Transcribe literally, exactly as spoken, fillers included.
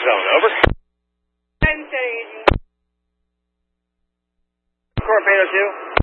zone, over. I'm setting Corp eight oh two.